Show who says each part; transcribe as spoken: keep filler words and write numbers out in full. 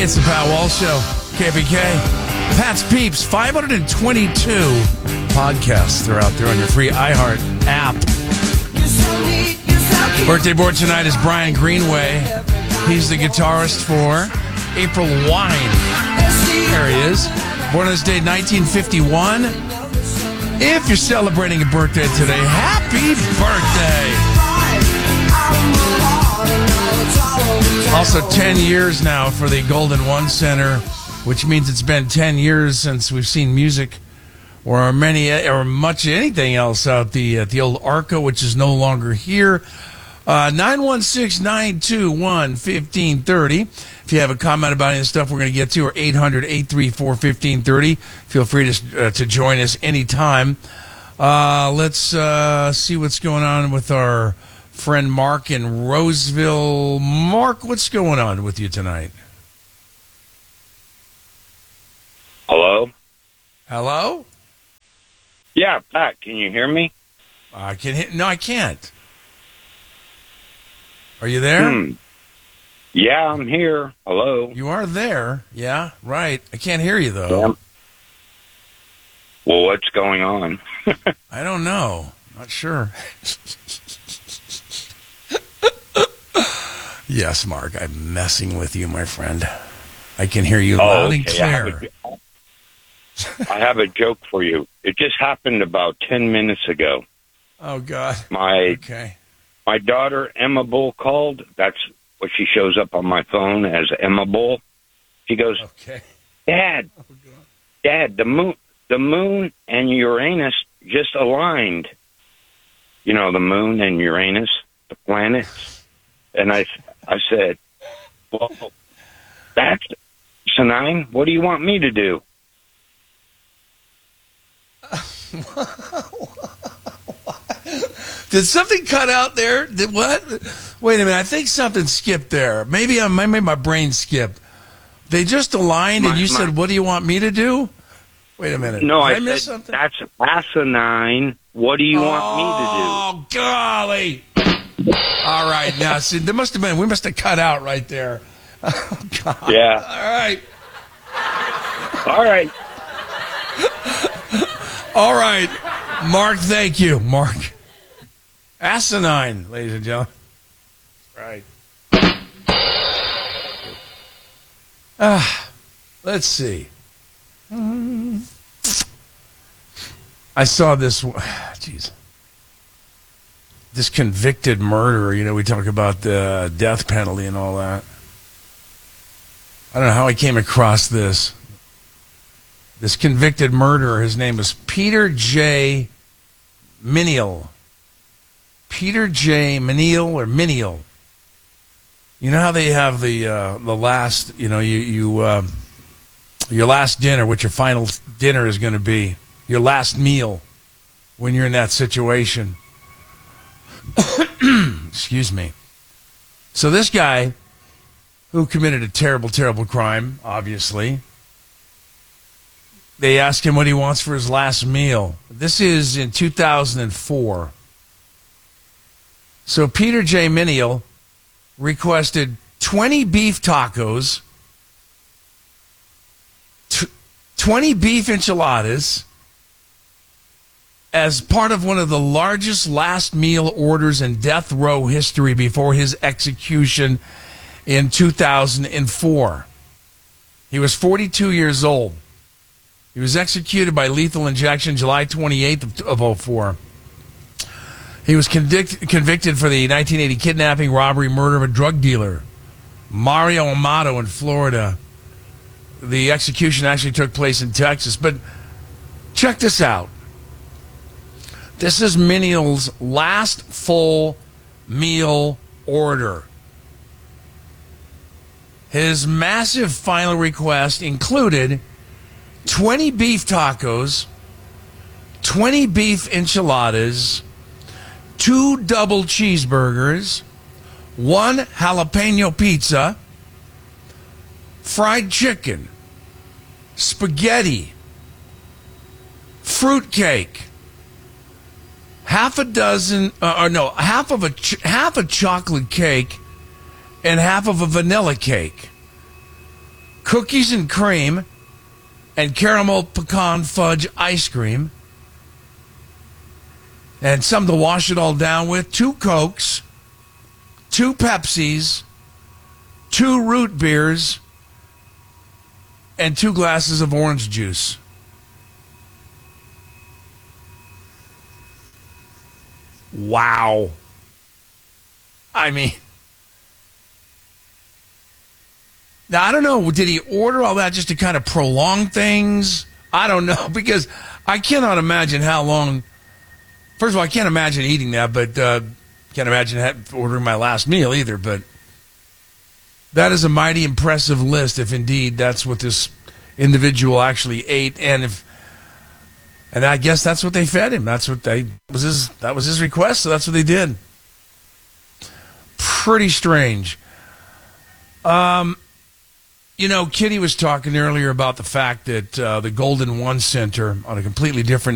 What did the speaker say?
Speaker 1: It's the Pat Walsh Show, K P K. Pat's Peeps, five hundred twenty-two podcasts they're out there on your free iHeart app. Birthday boy tonight is Brian Greenway. He's the guitarist for April Wine. There he is. Born on this day, nineteen fifty-one. If you're celebrating a birthday today, happy birthday. Also, ten years now for the Golden One Center, which means it's been ten years since we've seen music or many or much anything else out the at the old Arca, which is no longer here. Uh, nine one six, nine two one, one five three zero. If you have a comment about any of the stuff we're going to get to, or eight hundred, eight three four, one five three zero, feel free to uh, to join us anytime. Uh, let's uh, see what's going on with our friend Mark in Roseville. Mark, what's going on with you tonight?
Speaker 2: Hello?
Speaker 1: Hello?
Speaker 2: Yeah, Pat, can you hear me?
Speaker 1: I can hit. No, I can't. Are you there?
Speaker 2: Hmm. Yeah, I'm here. Hello?
Speaker 1: You are there. Yeah, right. I can't hear you, though.
Speaker 2: Yeah. Well, what's going on?
Speaker 1: I don't know. Not sure. Yes, Mark, I'm messing with you, my friend. I can hear you
Speaker 2: oh,
Speaker 1: loud
Speaker 2: okay.
Speaker 1: and clear.
Speaker 2: I have, a, I have a joke for you. It just happened about ten minutes ago.
Speaker 1: Oh, God.
Speaker 2: My
Speaker 1: okay.
Speaker 2: My daughter, Emma Bull, called. That's what she shows up on my phone as, Emma Bull. She goes,
Speaker 1: okay.
Speaker 2: Dad,
Speaker 1: oh, God.
Speaker 2: Dad, the moon, the moon and Uranus just aligned. You know, the moon and Uranus, the planets. And I, I said, well, that's asinine. What do you want me to do?
Speaker 1: Did something cut out there? Did what? Wait a minute. I think something skipped there. Maybe I maybe my brain skipped. They just aligned,
Speaker 2: my,
Speaker 1: and you
Speaker 2: my,
Speaker 1: said, "What do you want me to do?" Wait a minute.
Speaker 2: No,
Speaker 1: Did
Speaker 2: I,
Speaker 1: I miss
Speaker 2: said
Speaker 1: something?
Speaker 2: That's asinine. What do you
Speaker 1: oh,
Speaker 2: want me to do?
Speaker 1: Oh, golly! All right, now see, there must have been. We must have cut out right there. Oh, God.
Speaker 2: Yeah.
Speaker 1: All right.
Speaker 2: All right.
Speaker 1: All right, Mark. Thank you, Mark. Asinine, ladies and gentlemen. Right. Ah, let's see. I saw this. Jeez. This convicted murderer. You know, we talk about the death penalty and all that. I don't know how I came across this. This convicted murderer. His name is Peter J. Minial. Peter J. Minial or Minial. You know how they have the uh, the last, you know, you you uh, your last dinner, what your final dinner is going to be, your last meal when you're in that situation. Excuse me. So this guy who committed a terrible, terrible crime, obviously, they asked him what he wants for his last meal. This is in two thousand four. So Peter J. Minial requested twenty beef tacos, t- twenty beef enchiladas as part of one of the largest last meal orders in death row history before his execution in two thousand four. He was forty-two years old. He was executed by lethal injection July twenty-eighth of oh four. He was convict- convicted for the nineteen eighty kidnapping, robbery, murder of a drug dealer, Mario Amato in Florida. The execution actually took place in Texas. But check this out. This is Minial's last full meal order. His massive final request included twenty beef tacos, twenty beef enchiladas, two double cheeseburgers, one jalapeno pizza, fried chicken, spaghetti, fruitcake, half a dozen, uh, or no, half of a ch- half a chocolate cake, and half of a vanilla cake. cookies and cream, and caramel pecan fudge ice cream. And something to wash it all down with. Two Cokes, two Pepsis, two root beers, and two glasses of orange juice. Wow. I mean, now I don't know, did he order all that just to kind of prolong things? I don't know, because I cannot imagine how long. First of all, I can't imagine eating that, but uh, can't imagine ha- ordering my last meal either. But that is a mighty impressive list, if indeed that's what this individual actually ate, and if, and I guess that's what they fed him. That's what they was his. That was his request, so that's what they did. Pretty strange. Um, you know, Kitty was talking earlier about the fact that uh, the Golden One Center on a completely different